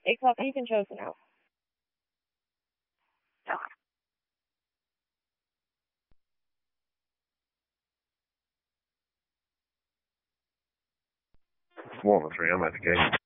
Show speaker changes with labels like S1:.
S1: 8 o'clock, you can show us now.
S2: Walnut Tree, I'm at the gate.